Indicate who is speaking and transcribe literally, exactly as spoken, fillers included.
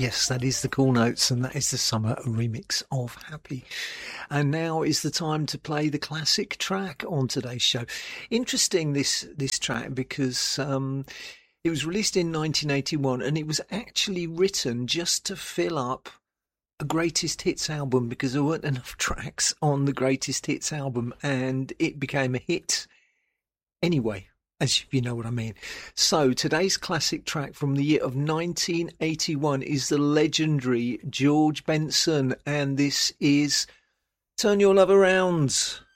Speaker 1: Yes, that is the Cool Notes, and that is the summer remix of Happy. And now is the time to play the classic track on today's show. Interesting, this this track, because um, it was released in nineteen eighty-one, and it was actually written just to fill up a greatest hits album, because there weren't enough tracks on the greatest hits album, and it became a hit anyway, as you know what I mean. So today's classic track from the year of nineteen eighty-one is the legendary George Benson, and this is Turn Your Love Around.